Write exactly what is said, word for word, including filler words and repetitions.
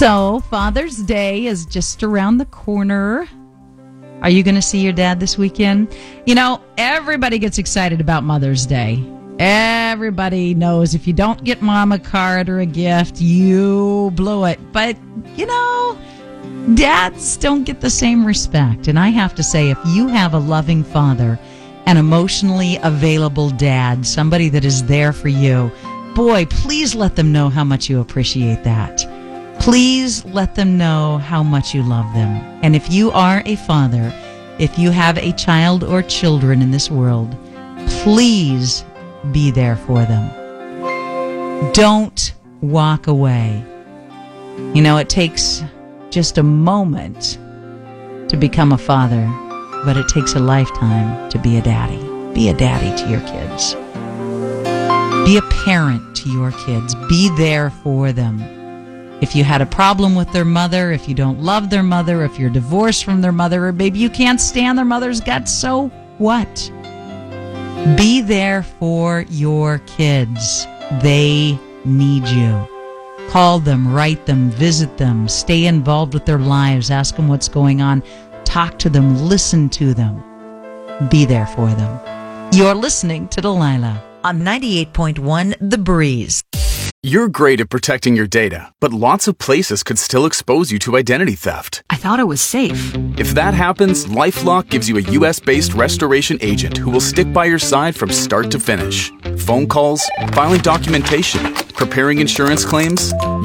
So, Father's Day is just around the corner. Are you going to see your dad this weekend? You know, everybody gets excited about Mother's Day. Everybody knows if you don't get mom a card or a gift, you blew it. But, you know, dads don't get the same respect. And I have to say, if you have a loving father, an emotionally available dad, somebody that is there for you, boy, please let them know how much you appreciate that. Please let them know how much you love them. And if you are a father, if you have a child or children in this world, please be there for them. Don't walk away. You know, it takes just a moment to become a father, but it takes a lifetime to be a daddy. Be a daddy to your kids. Be a parent to your kids. Be there for them. If you had a problem with their mother, if you don't love their mother, if you're divorced from their mother, or maybe you can't stand their mother's guts, so what? Be there for your kids. They need you. Call them, write them, visit them, stay involved with their lives, ask them what's going on, talk to them, listen to them. Be there for them. You're listening to Delilah on ninety-eight point one The Breeze. You're great at protecting your data, but lots of places could still expose you to identity theft. I thought it was safe. If that happens, LifeLock gives you a U S-based restoration agent who will stick by your side from start to finish. Phone calls, filing documentation, preparing insurance claims.